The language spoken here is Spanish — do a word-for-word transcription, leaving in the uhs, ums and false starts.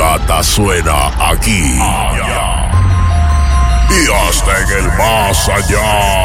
bachata suena aquí y hasta en el más allá.